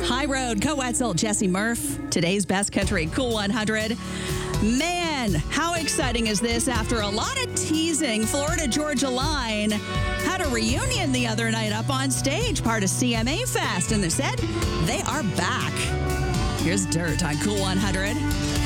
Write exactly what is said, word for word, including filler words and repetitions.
High Road, Co-Wetzel, Jesse Murph. Today's Best Country Cool one hundred. Man, how exciting is this? After a lot of teasing, Florida Georgia Line had a reunion the other night up on stage, part of C M A Fest, and they said they are back. Here's Dirt on Cool one hundred.